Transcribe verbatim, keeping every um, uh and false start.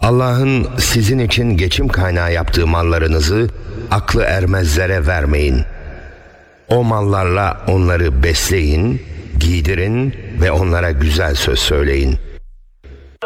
Allah'ın sizin için geçim kaynağı yaptığı mallarınızı aklı ermezlere vermeyin. O mallarla onları besleyin, giydirin ve onlara güzel söz söyleyin.